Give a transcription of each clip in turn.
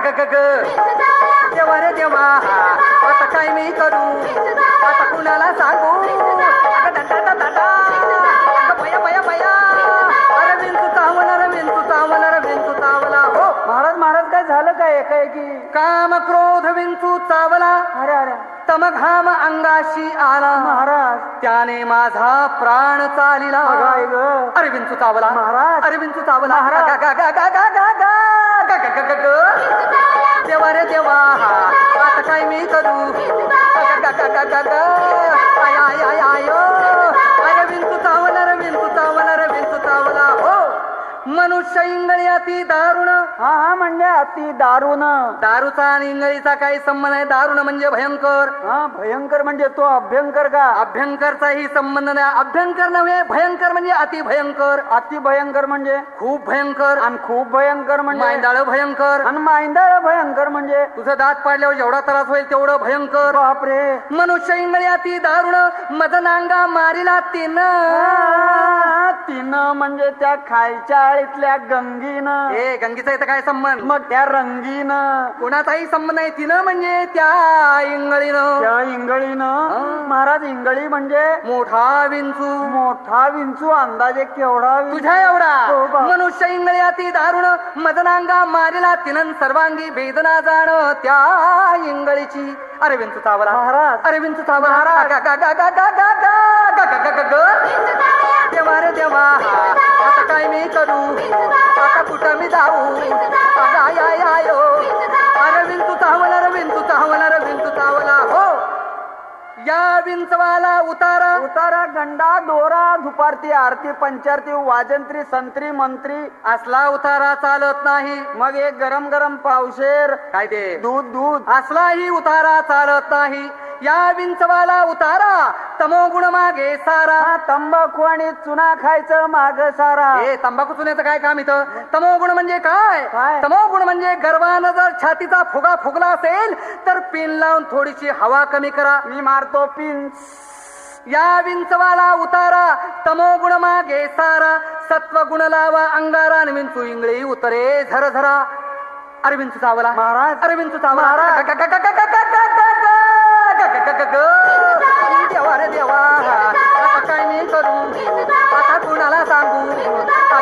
देवा रे देवा आता काय मी करू आता कुणाला सांगू बया बया बया अरे विंचू चावला हो महाराज महाराज काय झालं काय एकाएकी काम क्रोध विंचू चावला अरे अरे तम घाम अंगाशी आला महाराज त्याने माझा प्राण चालिला अरे विंचू चावला महाराज अरे विंचू चावला देवा रे देवा आता काय मी करू अरे विंचू चावला हो मनुष्य इंगळी अति दारुण हा म्हणजे अति दारुण दारूचा आणि इंगळीचा काही संबंध आहे दारुण म्हणजे भयंकर भयंकर म्हणजे तो अभ्यंकर का अभ्यंकरचाही संबंध नाही अभ्यंकर नव्हे भयंकर म्हणजे अति भयंकर अति भयंकर म्हणजे खूप भयंकर आणि खूप भयंकर म्हणजे मांदाळ भयंकर आणि मांदाळ भयंकर म्हणजे तुझं दात पाडल्यावर जेवढा त्रास होईल तेवढं भयंकर बापरे मनुष्य इंगळी अति दारुण मदनांगा मारिला तिनं म्हणजे त्या खालच्या आळीतल्या गंगीनं ए गंगीचा इथं काय संबंध मग त्या रंगीनं कोणाचाही संबंध नाही तिनं म्हणजे त्या इंगळीनं महाराज इंगळी म्हणजे मोठा विंचू अंदाजे केवढा तुझ्या एवढा मनुष्य इंगळी अति दारुण मदनांगा मारिला तिनं सर्वांगी वेदना जाण त्या इंगळीची अरे विंचू चावला महाराज अरे विंचू चावला देवा रे देवा आता काय मी करू आता कुठं मी जाऊ अरे विंचू चावला हो या विंचवाला उतारा गंडा दोरा दुपारती आरती पंचारती वाजंत्री संत्री मंत्री असला उतारा चालत नाही मग एक गरम गरम पावशेर काय ते दूध असलाही उतारा चालत नाही या विंचवाला उतारा तमोगुण मागे सारा तंबाखू आणि चुना खायचं माग सारा हे तंबाखू चुन्याचं काय काम इथं तमोगुण म्हणजे काय तमोगुण म्हणजे गर्वानं जर छातीचा फुगा फुगला असेल तर पिन लावून थोडीशी हवा कमी करा मी मारतो पिन या विंचवाला उतारा तमोगुण मागे सारा सत्वगुण लावा अंगारा आणि विंचू इंगळी उतरे झरझरा अरे विंचू चावला महाराज अरे विंचू चावला देवा रे देवा आता काय मी करू आता कुणाला सांगू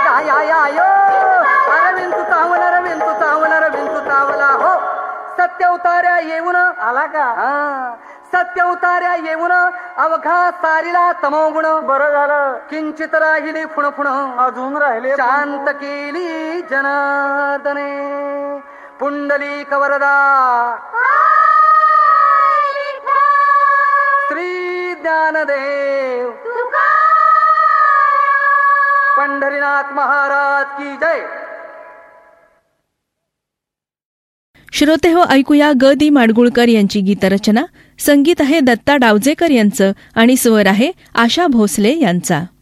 अरे विंचू चावला हो सत्य उतार्या येऊन आला का सत्य उतार्या येऊन अवघा सारीला तमोगुण बरं झालं किंचित राहिली फुण अजून राहिले शांत केली जनार्दने पुंडलिक वरदा श्री ज्ञानदेव पंढरीनाथ महाराज की जय. श्रोते हो, ऐकूया ग दी माडगुळकर यांची गीतरचना. संगीत आहे दत्ता डावजेकर यांचं आणि स्वर आहे आशा भोसले यांचा.